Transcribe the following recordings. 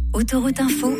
Autoroute Info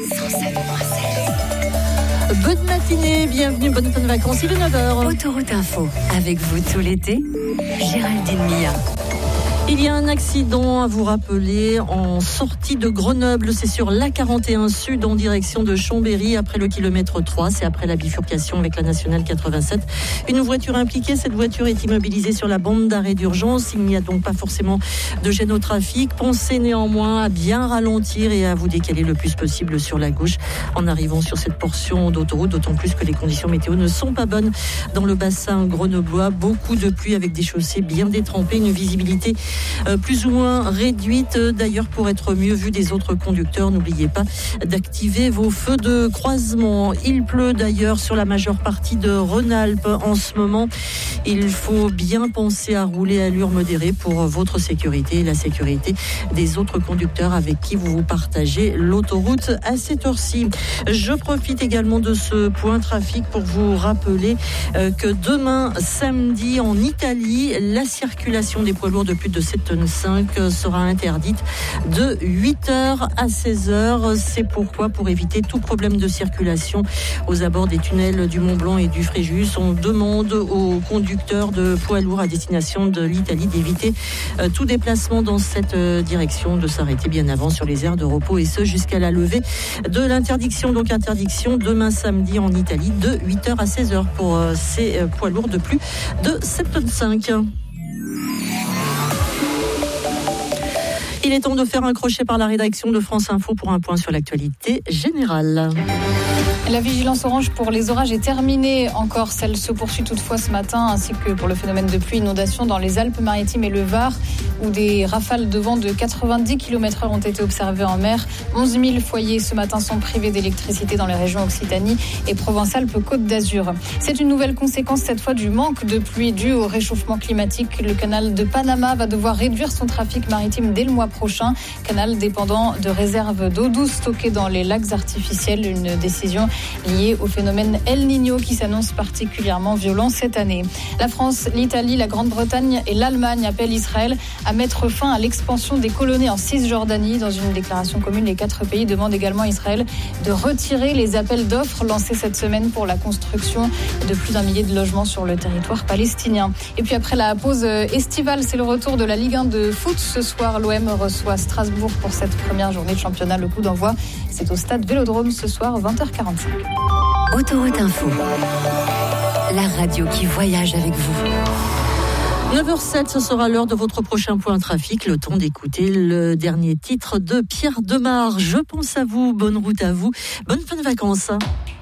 107.7. Bonne matinée, bienvenue, bonne fin de vacances, il est 9h. Autoroute Info, avec vous tout l'été, Géraldine Mia. Il y a un accident à vous rappeler en sortie de Grenoble, c'est sur l'A41 Sud en direction de Chambéry après le kilomètre 3, c'est après la bifurcation avec la nationale 87. Une voiture impliquée, cette voiture est immobilisée sur la bande d'arrêt d'urgence, il n'y a donc pas forcément de gêne au trafic. Pensez néanmoins à bien ralentir et à vous décaler le plus possible sur la gauche en arrivant sur cette portion d'autoroute, d'autant plus que les conditions météo ne sont pas bonnes dans le bassin grenoblois. Beaucoup de pluie avec des chaussées bien détrempées, une visibilité plus ou moins réduite. D'ailleurs, pour être mieux vu des autres conducteurs, n'oubliez pas d'activer vos feux de croisement. Il pleut d'ailleurs sur la majeure partie de Rhône-Alpes en ce moment. Il faut bien penser à rouler à allure modérée pour votre sécurité et la sécurité des autres conducteurs avec qui vous partagez l'autoroute à cette heure-ci. Je profite également de ce point trafic pour vous rappeler que demain, samedi, en Italie, la circulation des poids lourds de plus de 7,5 tonnes sera interdite de 8h à 16h. C'est pourquoi, pour éviter tout problème de circulation aux abords des tunnels du Mont-Blanc et du Fréjus, on demande aux conducteurs de poids lourds à destination de l'Italie d'éviter tout déplacement dans cette direction, de s'arrêter bien avant sur les aires de repos et ce jusqu'à la levée de l'interdiction. Donc interdiction demain samedi en Italie de 8h à 16h pour ces poids lourds de plus de 7,5 tonnes. Il est temps de faire un crochet par la rédaction de France Info pour un point sur l'actualité générale. La vigilance orange pour les orages est terminée. Encore, celle se poursuit toutefois ce matin, ainsi que pour le phénomène de pluie, inondation dans les Alpes-Maritimes et le Var, où des rafales de vent de 90 km/h ont été observées en mer. 11 000 foyers ce matin sont privés d'électricité dans les régions Occitanie et Provence-Alpes-Côte d'Azur. C'est une nouvelle conséquence cette fois du manque de pluie dû au réchauffement climatique. Le canal de Panama va devoir réduire son trafic maritime dès le mois prochain. Canal dépendant de réserves d'eau douce stockées dans les lacs artificiels. Une décision liée au phénomène El Niño qui s'annonce particulièrement violent cette année. La France, l'Italie, la Grande-Bretagne et l'Allemagne appellent Israël à mettre fin à l'expansion des colonies en Cisjordanie. Dans une déclaration commune, les 4 pays demandent également à Israël de retirer les appels d'offres lancés cette semaine pour la construction de plus d'1 millier de logements sur le territoire palestinien. Et puis après la pause estivale, c'est le retour de la Ligue 1 de foot. Ce soir, l'OM reçoit Strasbourg pour cette première journée de championnat. Le coup d'envoi, c'est au stade Vélodrome ce soir, 20h45. Autoroute Info, la radio qui voyage avec vous. 9h07, ce sera l'heure de votre prochain point trafic. Le temps d'écouter le dernier titre de Pierre Demar. Je pense à vous, bonne route à vous, bonne fin de vacances.